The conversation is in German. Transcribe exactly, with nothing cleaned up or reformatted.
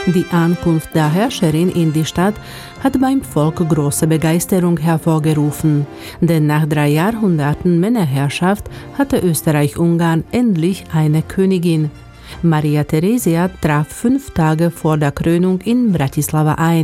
Die Ankunft der Herrscherin in die Stadt hat beim Volk große Begeisterung hervorgerufen, denn nach drei Jahrhunderten Männerherrschaft hatte Österreich-Ungarn endlich eine Königin. Maria Theresia traf fünf Tage vor der Krönung in Bratislava ein.